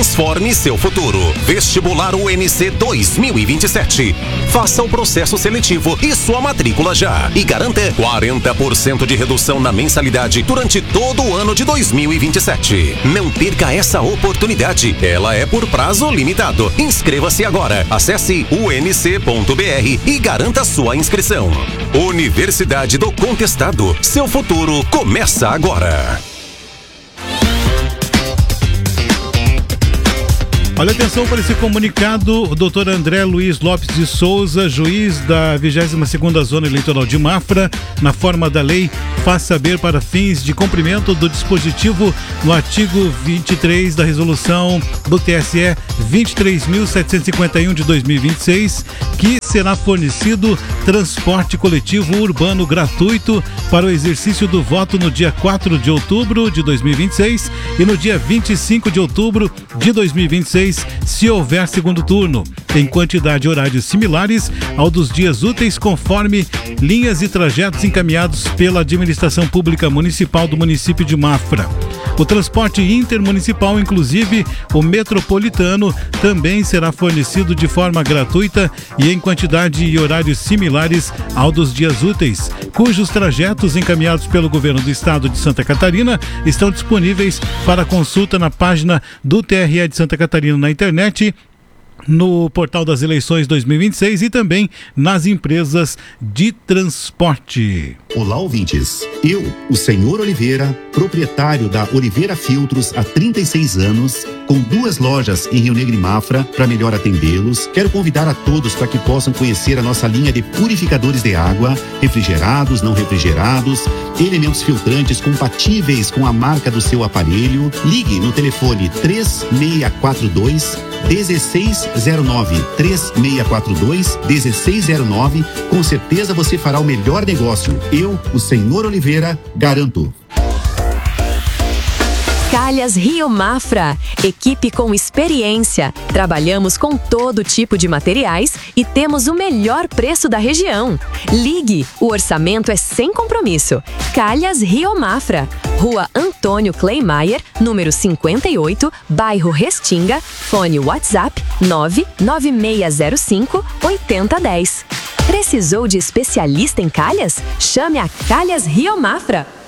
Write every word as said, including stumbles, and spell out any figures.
Transforme seu futuro. Vestibular U N C dois mil e vinte e sete. Faça o processo seletivo e sua matrícula já. E garanta quarenta por cento de redução na mensalidade durante todo o ano de dois mil e vinte e sete. Não perca essa oportunidade. Ela é por prazo limitado. Inscreva-se agora. Acesse u n c ponto b r e garanta sua inscrição. Universidade do Contestado. Seu futuro começa agora. Olha, atenção para esse comunicado. O doutor André Luiz Lopes de Souza, juiz da vigésima segunda Zona Eleitoral de Mafra, na forma da lei, faz saber para fins de cumprimento do dispositivo no artigo vinte e três da resolução do T S E vinte e três mil setecentos e cinquenta e um de dois mil e vinte e seis, que será fornecido transporte coletivo urbano gratuito para o exercício do voto no dia quatro de outubro de dois mil e vinte e seis e no dia vinte e cinco de outubro de dois mil e vinte e seis, se houver segundo turno, em quantidade e horários similares ao dos dias úteis, conforme linhas e trajetos encaminhados pela Administração Pública Municipal do município de Mafra. O transporte intermunicipal, inclusive o metropolitano, também será fornecido de forma gratuita e em quantidade e horários similares ao dos dias úteis, cujos trajetos encaminhados pelo governo do estado de Santa Catarina estão disponíveis para consulta na página do T R E de Santa Catarina na internet, no portal das eleições dois mil e vinte e seis e também nas empresas de transporte. Olá, ouvintes. Eu, o senhor Oliveira, proprietário da Oliveira Filtros há trinta e seis anos, com duas lojas em Rio Negro e Mafra, para melhor atendê-los, quero convidar a todos para que possam conhecer a nossa linha de purificadores de água, refrigerados, não refrigerados, elementos filtrantes compatíveis com a marca do seu aparelho. Ligue no telefone três seis quatro dois, um seis zero nove, três seis quatro dois, um seis zero nove. Com certeza você fará o melhor negócio. Eu, o senhor Oliveira, garanto. Calhas Rio Mafra, equipe com experiência. Trabalhamos com todo tipo de materiais e temos o melhor preço da região. Ligue, o orçamento é sem compromisso. Calhas Rio Mafra, Rua Antônio Kleimayer, número cinquenta e oito, bairro Restinga, fone WhatsApp nove nove seis zero cinco, oito zero um zero. Precisou de especialista em calhas? Chame a Calhas Rio Mafra.